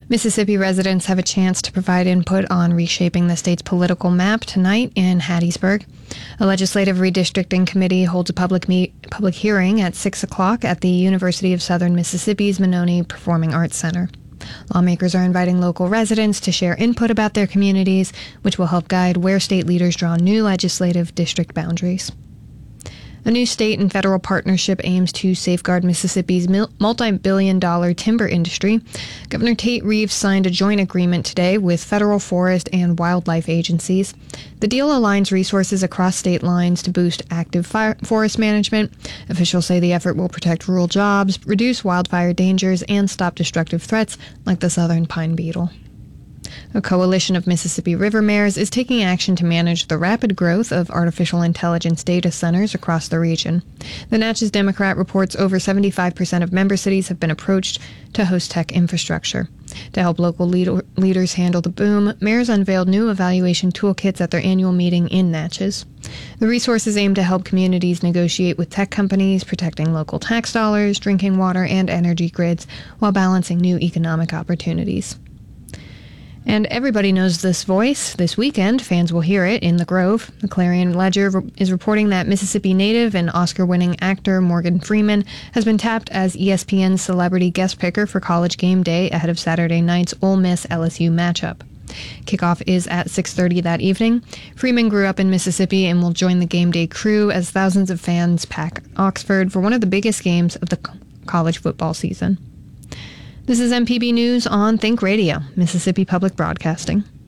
Mississippi residents have a chance to provide input on reshaping the state's political map tonight in Hattiesburg. A legislative redistricting committee holds a public hearing at 6 o'clock at the University of Southern Mississippi's Monone Performing Arts Center. Lawmakers are inviting local residents to share input about their communities, which will help guide where state leaders draw new legislative district boundaries. A new state and federal partnership aims to safeguard Mississippi's multi-billion-dollar timber industry. Governor Tate Reeves signed a joint agreement today with federal forest and wildlife agencies. The deal aligns resources across state lines to boost active forest management. Officials say the effort will protect rural jobs, reduce wildfire dangers, and stop destructive threats like the southern pine beetle. A coalition of Mississippi river mayors is taking action to manage the rapid growth of artificial intelligence data centers across the region. The Natchez Democrat reports over 75% of member cities have been approached to host tech infrastructure. To help local leaders handle the boom, mayors unveiled new evaluation toolkits at their annual meeting in Natchez. The resources aim to help communities negotiate with tech companies, protecting local tax dollars, drinking water, and energy grids, while balancing new economic opportunities. And everybody knows this voice. This weekend, fans will hear it in the Grove. The Clarion Ledger is reporting that Mississippi native and Oscar-winning actor Morgan Freeman has been tapped as ESPN's celebrity guest picker for College Game Day ahead of Saturday night's Ole Miss-LSU matchup. Kickoff is at 6:30 that evening. Freeman grew up in Mississippi and will join the game day crew as thousands of fans pack Oxford for one of the biggest games of the college football season. This is MPB News on Think Radio, Mississippi Public Broadcasting.